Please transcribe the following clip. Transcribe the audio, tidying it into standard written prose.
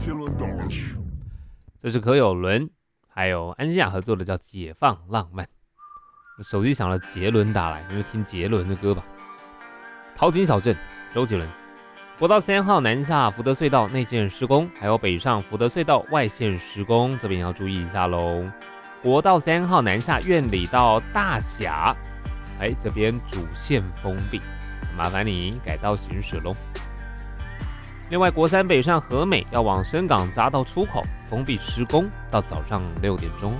这是柯有伦还有安心亚合作的叫《解放浪漫》。手机响了，杰伦打来，你就听杰伦的歌吧。淘金小镇，周杰伦。国道3号南下福德隧道内线施工，还有北上福德隧道外线施工，这边要注意一下喽。国道3号南下苑里到大甲，这边主线封闭，麻烦你改道行驶喽。另外，国3北上和美要往深港匝道出口封闭施工，到早上6点钟。